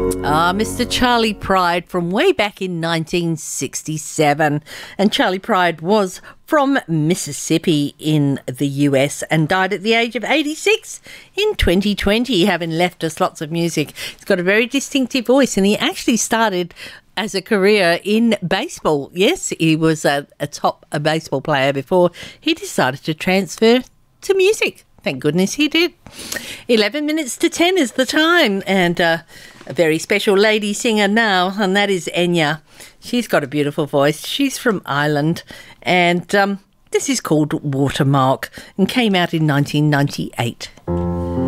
Mr. Charlie Pride from way back in 1967. And Charlie Pride was from Mississippi in the US and died at the age of 86 in 2020, having left us lots of music. He's got a very distinctive voice, and he actually started as a career in baseball. Yes, he was a baseball player before he decided to transfer to music. Thank goodness he did. 11 minutes to 10 is the time, and a very special lady singer now, and that is Enya. She's got a beautiful voice. She's from Ireland, and this is called Watermark and came out in 1998.